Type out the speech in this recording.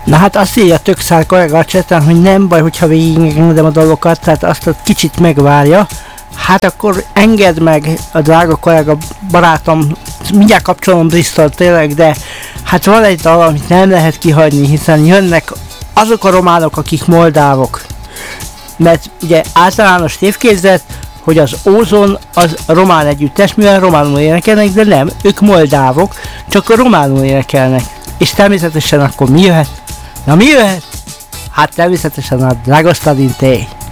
Na hát azt írja Tökszár kollega a chaten, hogy nem baj, hogyha végigengedem a dalokat, tehát azt a kicsit megvárja. Hát akkor engedd meg a drága kollega barátom, mindjárt kapcsolom Bristol tényleg, de hát van egy dal, amit nem lehet kihagyni, hiszen jönnek azok a románok, akik moldávok. Mert ugye általános tévképzet, hogy az Ózon az román együttes, mivel románul énekelnek, de nem, ők moldávok, csak románul énekelnek. És természetesen akkor mi jöhet? Na mi jöhet? Hát természetesen a Dragostea din Tei.